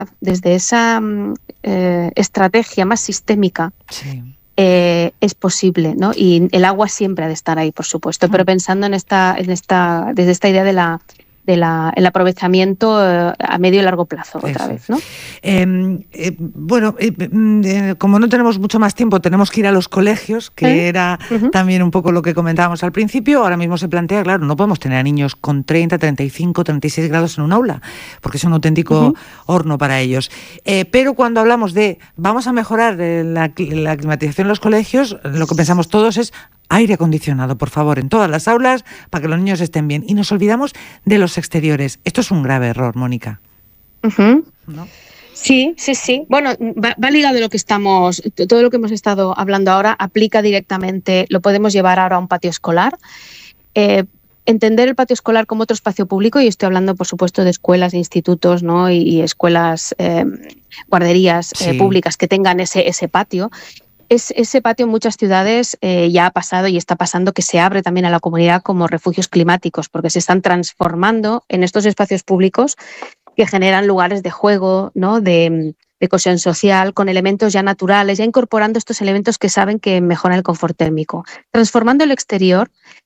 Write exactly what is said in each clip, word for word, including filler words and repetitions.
desde esa eh, estrategia más sistémica, Sí. eh, es posible, ¿no? Y el agua siempre ha de estar ahí, por supuesto, pero pensando en esta, en esta, desde esta idea de la, de la, el aprovechamiento eh, a medio y largo plazo, otra Eso vez, es. ¿no? Eh, eh, bueno, eh, eh, como no tenemos mucho más tiempo, tenemos que ir a los colegios, que ¿Eh? era Uh-huh. también un poco lo que comentábamos al principio. Ahora mismo se plantea, claro, no podemos tener a niños con treinta, treinta y cinco, treinta y seis grados en un aula, porque es un auténtico Uh-huh. horno para ellos. Eh, pero cuando hablamos de vamos a mejorar la, la climatización en los colegios, lo que pensamos todos es aire acondicionado, por favor, en todas las aulas, para que los niños estén bien. Y nos olvidamos de los exteriores. Esto es un grave error, Mónica. Uh-huh. ¿No? Sí, sí, sí. Bueno, va, va ligado a lo que estamos, todo lo que hemos estado hablando ahora aplica directamente, lo podemos llevar ahora a un patio escolar. Eh, entender el patio escolar como otro espacio público, y estoy hablando, por supuesto, de escuelas, de institutos, ¿no? y, y escuelas, eh, guarderías Sí. eh, públicas que tengan ese, ese patio. Es, ese patio en muchas ciudades eh, ya ha pasado y está pasando que se abre también a la comunidad como refugios climáticos, porque se están transformando en estos espacios públicos que generan lugares de juego, ¿no? de, de cohesión social, con elementos ya naturales, ya incorporando estos elementos que saben que mejoran el confort térmico. Transformando el exterior,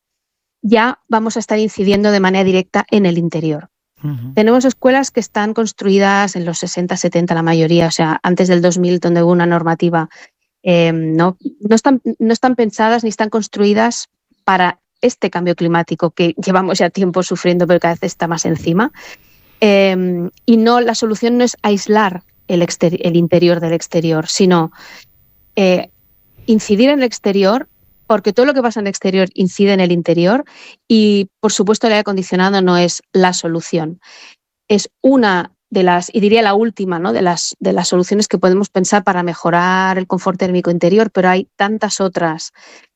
ya vamos a estar incidiendo de manera directa en el interior. Uh-huh. Tenemos escuelas que están construidas en los sesenta, setenta, la mayoría, o sea, antes del dos mil, donde hubo una normativa. Eh, no, no, están, no están pensadas ni están construidas para este cambio climático que llevamos ya tiempo sufriendo, pero cada vez está más encima. Eh, y no, la solución no es aislar el, exter- el interior del exterior, sino eh, incidir en el exterior, porque todo lo que pasa en el exterior incide en el interior, y por supuesto el aire acondicionado no es la solución. Es una de las, y diría la última, ¿no? de, las, de las soluciones que podemos pensar para mejorar el confort térmico interior, pero hay tantas otras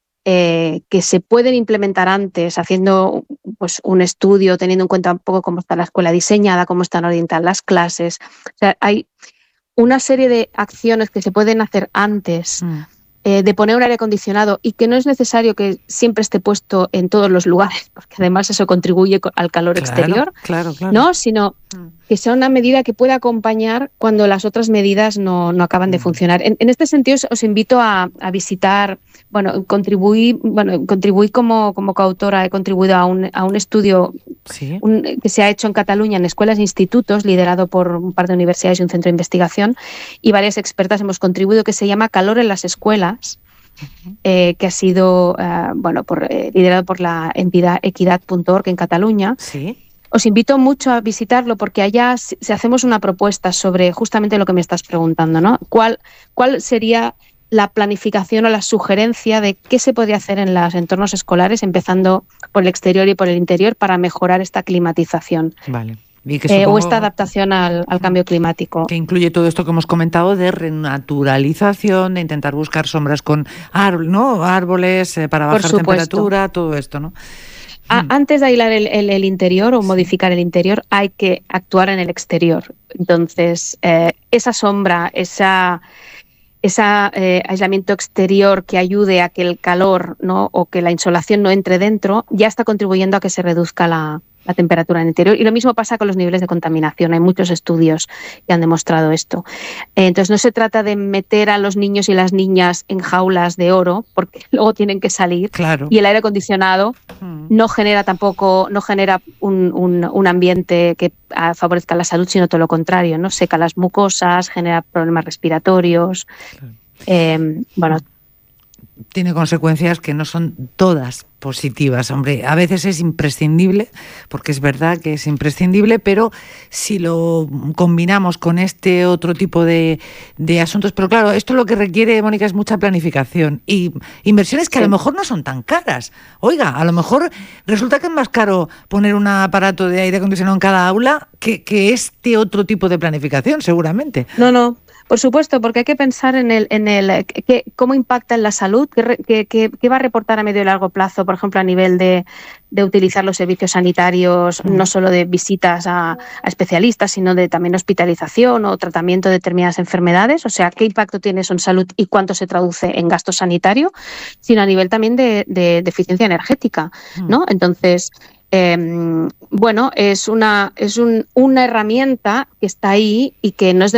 eh, que se pueden implementar antes, haciendo pues, un estudio, teniendo en cuenta un poco cómo está la escuela diseñada, cómo están orientadas las clases. O sea, hay una serie de acciones que se pueden hacer antes mm. eh, de poner un aire acondicionado, y que no es necesario que siempre esté puesto en todos los lugares, porque además eso contribuye al calor claro, exterior, claro, claro. ¿no? Sino que sea una medida que pueda acompañar cuando las otras medidas no, no acaban de funcionar. En, en este sentido, os invito a, a visitar, bueno, contribuí, bueno, contribuí como, como coautora, he contribuido a un, a un estudio ¿Sí? un, que se ha hecho en Cataluña en escuelas e institutos, liderado por un par de universidades y un centro de investigación, y varias expertas hemos contribuido, que se llama Calor en las escuelas, uh-huh. eh, que ha sido uh, bueno, por, eh, liderado por la entidad equidad punto org en Cataluña. ¿Sí? Os invito mucho a visitarlo, porque allá si hacemos una propuesta sobre justamente lo que me estás preguntando, ¿no? ¿Cuál, cuál sería la planificación o la sugerencia de qué se podría hacer en los entornos escolares, empezando por el exterior y por el interior, para mejorar esta climatización? Vale. Y que eh, supongo, o esta adaptación al, al cambio climático. Que incluye todo esto que hemos comentado de renaturalización, de intentar buscar sombras con árboles, ¿no? árboles eh, para bajar temperatura, todo esto, ¿no? A, antes de aislar el, el, el interior o modificar el interior, hay que actuar en el exterior. Entonces, eh, esa sombra, esa, esa eh, aislamiento exterior que ayude a que el calor, ¿no? o que la insolación no entre dentro, ya está contribuyendo a que se reduzca la, la temperatura en el interior. Y lo mismo pasa con los niveles de contaminación. Hay muchos estudios que han demostrado esto. Entonces, no se trata de meter a los niños y las niñas en jaulas de oro, porque luego tienen que salir. Claro. Y el aire acondicionado mm. no genera tampoco, no genera un, un, un ambiente que favorezca la salud, sino todo lo contrario, ¿no? Seca las mucosas, genera problemas respiratorios. Claro. Eh, bueno. Tiene consecuencias que no son todas positivas. Hombre, a veces es imprescindible, porque es verdad que es imprescindible, pero si lo combinamos con este otro tipo de, de asuntos, pero claro, esto lo que requiere, Mónica, es mucha planificación y inversiones que sí. a lo mejor no son tan caras. Oiga, a lo mejor resulta que es más caro poner un aparato de aire acondicionado en cada aula que, que este otro tipo de planificación, seguramente. No, no. Por supuesto, porque hay que pensar en el, en el que, cómo impacta en la salud, qué, qué, qué va a reportar a medio y largo plazo, por ejemplo, a nivel de, de utilizar los servicios sanitarios, mm. no solo de visitas a, a especialistas, sino de también hospitalización o tratamiento de determinadas enfermedades. O sea, qué impacto tiene eso en salud y cuánto se traduce en gasto sanitario, sino a nivel también de, de, de eficiencia energética, ¿no? Entonces, eh, bueno, es una, es un, una herramienta que está ahí y que no es de